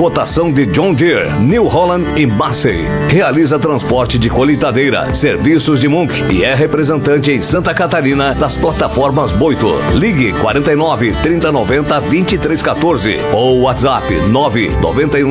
cotação de John Deere, New Holland e Massey. Realiza transporte de colheitadeira, serviços de Munk e é representante em Santa Catarina das plataformas Boito. Ligue 49 3090 2314 ou WhatsApp 991